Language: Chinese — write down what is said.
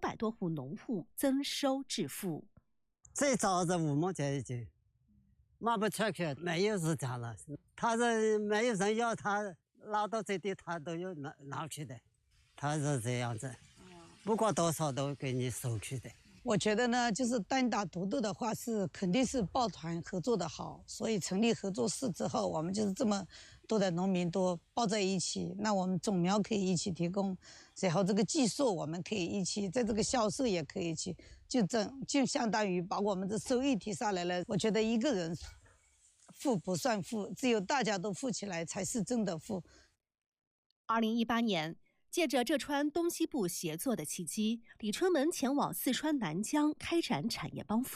多户农户增收致富。 最早是5毛钱一斤，卖不出去，没有市场了。他是没有人要，他拉到这地他都要拿去的，他是这样子，不管多少都给你收去的。 我觉得呢，就是单打独斗的话肯定是抱团合作的好，所以成立合作社之后，我们就是这么多的农民都抱在一起，那我们种苗可以一起提供，然后这个技术我们可以一起，在这个销售也可以一起，就相当于把我们的收益提上来了。我觉得一个人富不算富，只有大家都富起来才是真的富。 2018年。借着浙川东西部协作的契机，李春门前往四川南江开展产业帮扶。